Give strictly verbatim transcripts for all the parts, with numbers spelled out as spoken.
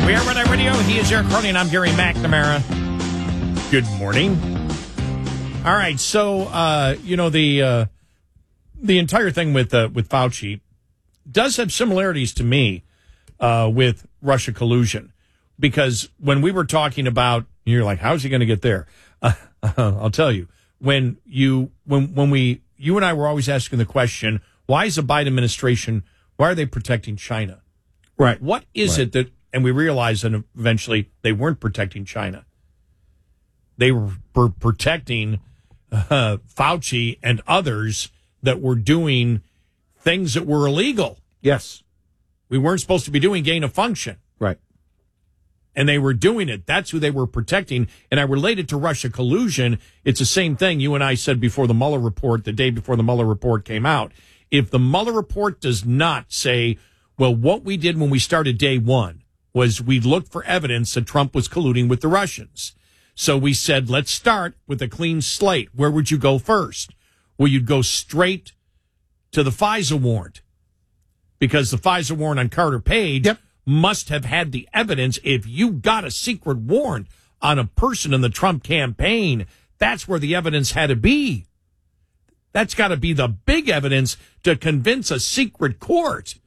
We are Red Eye Radio. He is Eric Carney, and I'm Gary McNamara. Good morning. All right, so uh, you know the uh, the entire thing with uh, with Fauci does have similarities to me uh, with Russia collusion, because when we were talking about, you're like, how's he going to get there? Uh, I'll tell you, when you when when we you and I were always asking the question, why is the Biden administration, why are they protecting China? Right. What is right. it that, and we realized that eventually they weren't protecting China. They were protecting uh, Fauci and others that were doing things that were illegal. Yes. We weren't supposed to be doing gain of function. Right. And they were doing it. That's who they were protecting. And I related to Russia collusion. It's the same thing you and I said before the Mueller report, the day before the Mueller report came out. If the Mueller report does not say, well, what we did when we started day one was we looked for evidence that Trump was colluding with the Russians. So we said, let's start with a clean slate. Where would you go first? Well, you'd go straight to the FISA warrant, because the FISA warrant on Carter Page yep. must have had the evidence. If you got a secret warrant on a person in the Trump campaign, that's where the evidence had to be. That's got to be the big evidence to convince a secret court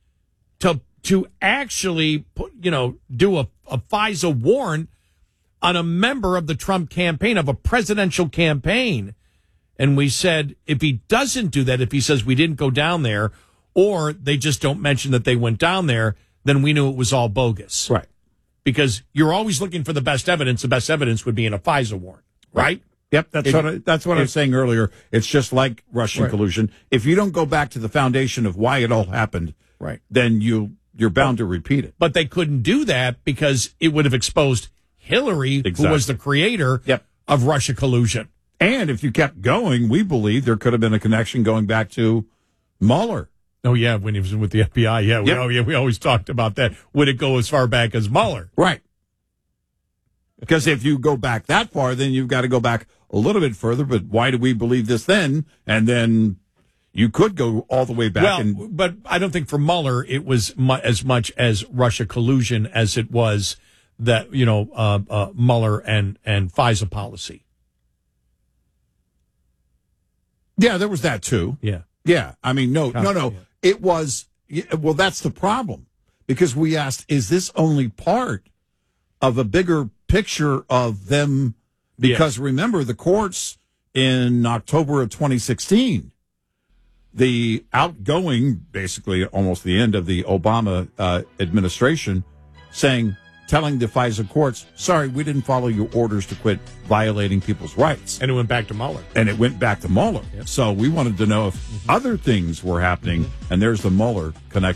to to actually put, you know, do a, a FISA warrant on a member of the Trump campaign, of a presidential campaign. And we said, if he doesn't do that, if he says we didn't go down there, or they just don't mention that they went down there, then we knew it was all bogus. Right. Because you're always looking for the best evidence. The best evidence would be in a FISA warrant, right? Yep, that's it, what I, that's what it, I was saying earlier. It's just like Russian right. collusion. If you don't go back to the foundation of why it all happened, right, then you you're bound to repeat it. But they couldn't do that because it would have exposed Hillary, exactly. who was the creator yep. of Russia collusion. And if you kept going, we believe there could have been a connection going back to Mueller. Oh, yeah, when he was with the F B I. Yeah, we, yep. oh, yeah, we always talked about that. Would it go as far back as Mueller? Right. Because if you go back that far, then you've got to go back a little bit further. But why do we believe this then? And then you could go all the way back. Well, and, but I don't think for Mueller it was mu- as much as Russia collusion as it was that, you know, uh, uh, Mueller and, and FISA policy. Yeah, there was that too. Yeah. Yeah. I mean, no, no, no. Yeah. It was, well, that's the problem. Because we asked, is this only part of a bigger picture of them? Because yes. remember, the courts in October of twenty sixteen, the outgoing, basically almost the end of the Obama uh, administration, saying, telling the FISA courts, sorry, we didn't follow your orders to quit violating people's rights. And it went back to Mueller. And it went back to Mueller. Yep. So we wanted to know if mm-hmm. other things were happening, mm-hmm. and there's the Mueller connection.